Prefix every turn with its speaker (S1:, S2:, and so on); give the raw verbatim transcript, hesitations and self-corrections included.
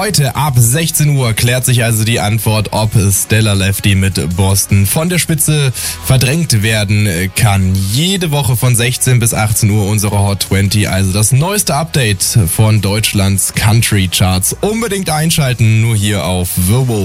S1: Heute ab sechzehn Uhr klärt sich also die Antwort, ob Stella Lefty mit Boston von der Spitze verdrängt werden kann. Jede Woche von sechzehn bis achtzehn Uhr unsere Hot zwanzig, also das neueste Update von Deutschlands Country Charts. Unbedingt einschalten, nur hier auf The Wow.